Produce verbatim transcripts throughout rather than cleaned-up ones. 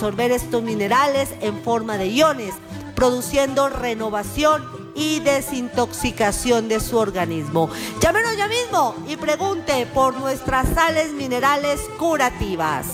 absorber estos minerales en forma de iones, produciendo renovación y desintoxicación de su organismo. Llámenos ya mismo y pregunte por nuestras sales minerales curativas.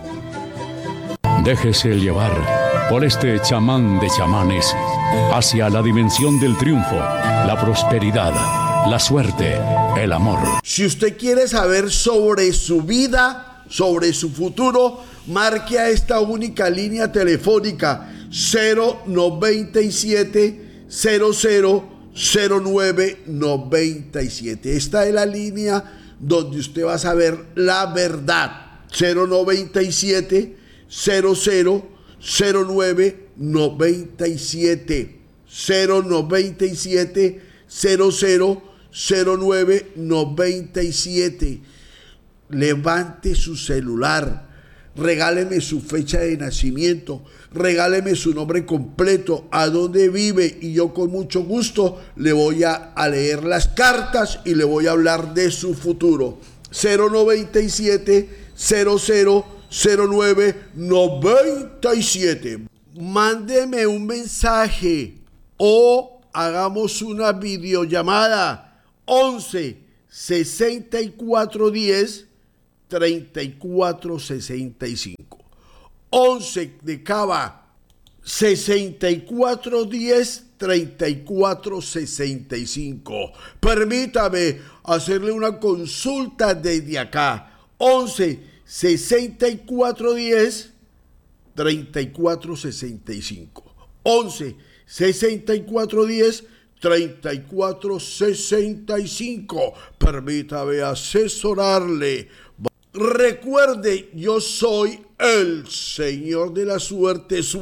Déjese llevar por este chamán de chamanes hacia la dimensión del triunfo, la prosperidad, la suerte, el amor. Si usted quiere saber sobre su vida, sobre su futuro, marque a esta única línea telefónica cero noventa y siete cero cero cero nueve noventa y siete. Esta es la línea donde usted va a saber la verdad. cero noventa y siete cero cero cero nueve noventa y siete. cero noventa y siete cero cero cero nueve noventa y siete. Levante su celular, regáleme su fecha de nacimiento, regáleme su nombre completo, a dónde vive, y yo con mucho gusto le voy a, a leer las cartas y le voy a hablar de su futuro. cero noventa y siete cero cero cero nueve noventa y siete. Mándeme un mensaje o hagamos una videollamada once sesenta y cuatro diez treinta y cuatro sesenta y cinco. once de Cava, sesenta y cuatro diez treinta y cuatro sesenta y cinco. Permítame hacerle una consulta desde acá. once sesenta y cuatro diez treinta y cuatro sesenta y cinco. once sesenta y cuatro diez treinta y cuatro sesenta y cinco. Permítame asesorarle. Recuerde, yo soy el Señor de la Suerte.